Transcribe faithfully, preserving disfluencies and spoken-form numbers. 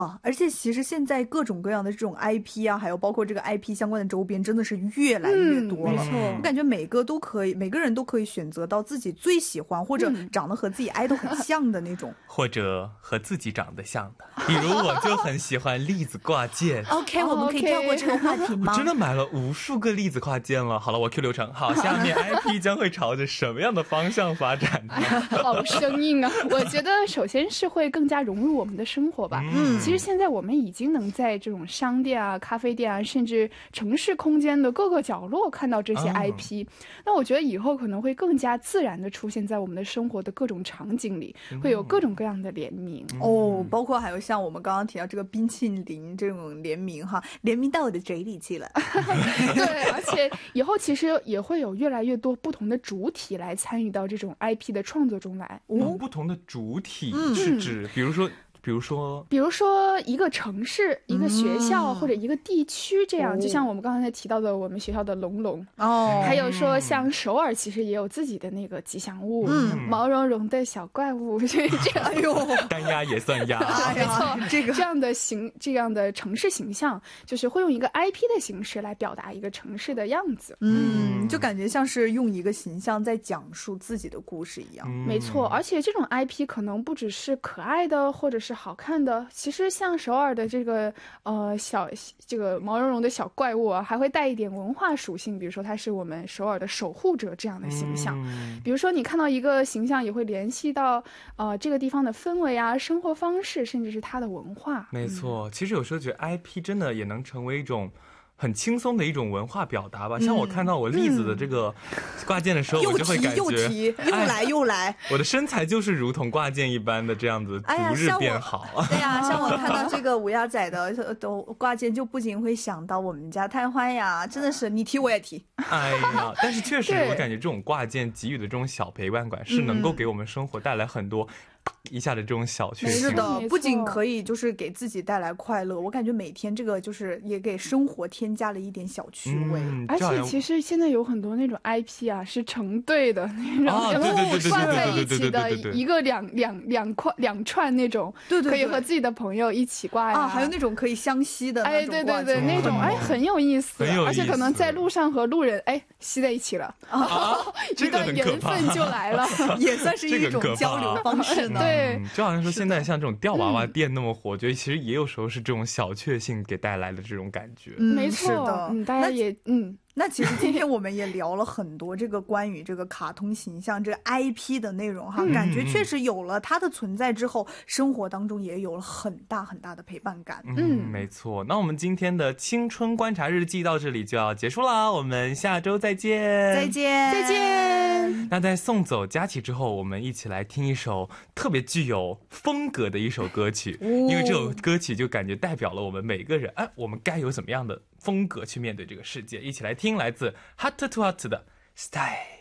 啊，而且其实现在各种各样的这种 I P 啊，还有包括这个 I P 相关的周边，真的是越来越多了。 嗯没错我感觉每个都可以，每个人都可以选择到自己最喜欢或者嗯长得和自己 idol 很像的那种。 或者和自己长得像的，比如我就很喜欢栗子挂件。 OK，我们可以跳过这个话题吗？ 我真的买了无数个栗子挂件了。好了，我 Q 流程。好，下面 I P 将会朝着什么样的方向发展呢？ 好生硬啊！我觉得首先是会更加融入我们的生活吧。 嗯其实现在我们已经能在这种商店啊、咖啡店啊，甚至城市空间的各个角落看到这些哦 I P。那我觉得以后可能会更加自然的出现在我们的生活的各种场景里，会有各种各样的联名。 哦，包括还有像我们刚刚提到这个冰淇淋这种联名哈，联名到我的嘴里去了。 对，而且以后其实也会有越来越多不同的主体来参与到这种 I P 的创作中来。 有不同的主体嗯是指，比如说，比如说， 比如说一个城市、一个学校、 嗯或者一个地区，这样、 哦就像我们刚才提到的我们学校的龙龙， 哦， 还有说像首尔其实也有自己的那个吉祥物， 嗯毛茸茸的小怪物，这这样。 哎呦， 单鸭也算鸭。 哎没错呀，这个这样的形这样的城市形象，就是会用一个 I P 的形式来表达一个城市的样子。 嗯，就感觉像是用一个形象在讲述自己的故事一样。 嗯没错，而且这种 I P 可能不只是可爱的或者是好看的，其实像首尔的这个呃小这个毛茸茸的小怪物啊，还会带一点文化属性，比如说它是我们首尔的守护者这样的形象。 嗯比如说你看到一个形象，也会联系到呃这个地方的氛围啊、生活方式，甚至是它的文化。 没错，其实有时候觉得 I P 真的也能成为一种很轻松的一种文化表达吧。像我看到我栗子的这个挂件的时候， 又我就会提又感觉提，又来又来。 我的身材就是如同挂件一般的这样子， 哎呀， 逐日像我变好。 对呀、像我看到这个乌鸦仔的都挂件，就不仅会想到我们家探花呀，真的是你提我也提。 哎呀，但是确实对我感觉这种挂件给予的这种小陪伴感，是能够给我们生活带来很多一下的这种小确幸。 是的没，错不仅可以就是给自己带来快乐，我感觉每天这个就是也给生活添加了一点小趣味。 嗯， 而这好像且其实现在有很多那种 I P 啊，是成对的那种， 啊对对对对对挂在一对对对起的对对对一个两两两块两串那种， 对对对可以和自己的朋友一起挂呀。 啊，还有那种可以相吸的那哎， 种对对对， 挂件那种哎很有意思， 很有意思而且可能在路上和路人哎吸在一起了， 啊，这一段个很可怕。 缘分就来了。 也算是一种这个很可怕交流方式呢。 对嗯，就好像说现在像这种吊娃娃店那么火，我觉得其实也有时候是这种小确幸给带来的这种感觉。 嗯， 没错， 是的， 嗯，大家也嗯。 那其实今天我们也聊了很多这个关于这个卡通形象这个 I P 的内容哈， 嗯感觉确实有了它的存在之后，生活当中也有了很大很大的陪伴感。 嗯，没错。那我们今天的青春观察日记到这里就要结束啦，我们下周再见。 再见， 再见。 那在送走佳琪之后，我们一起来听一首特别具有风格的一首歌曲，因为这首歌曲就感觉代表了我们每个人，哎，我们该有怎么样的风格去面对这个世界。一起来听来自 Hot to Hot 的 Style。